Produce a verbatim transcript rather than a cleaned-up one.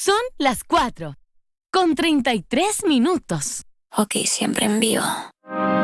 Son las cuatro, con treinta y tres minutos. Ok, siempre en vivo.